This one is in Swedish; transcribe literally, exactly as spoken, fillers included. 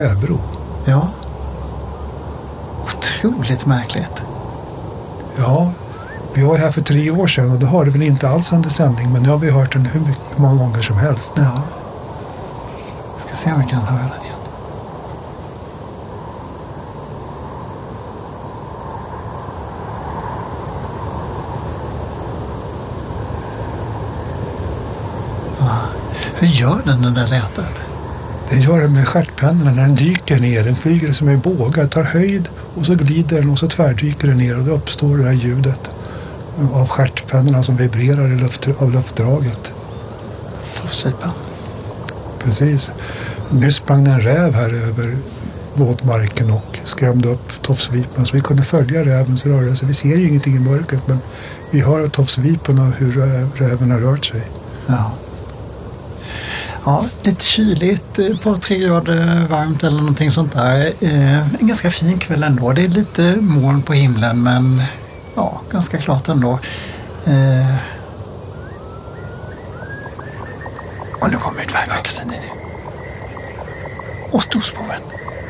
Öbro. Ja. Otroligt märkligt. Ja, vi var här för tre år sedan och då hörde vi inte alls under sändning, men nu har vi hört den hur, mycket, hur många gånger som helst. Ja. Ska se om vi kan höra den igen. Ja. Hur gör den den där lätet? Det gör den med stjärtpennorna när den dyker ner. Den flyger som en båge, tar höjd och så glider den och så tvärdyker den ner och då uppstår det här ljudet av stjärtpennorna som vibrerar i luft, av luftdraget. Tofsvipan. Precis. Nyss sprang en räv här över våtmarken och skrämde upp tofsvipan så vi kunde följa rävens rörelse. Vi ser ju ingenting i mörkret men vi hör tofsvipan och hur räven har rört sig. Ja. Ja, lite kyligt, ett par tre grader varmt eller någonting sånt där. Eh, en ganska fin kväll ändå. Det är lite moln på himlen men ja, ganska klart ändå. Eh, och nu kommer ett dvärgmagasin. Och storspoven.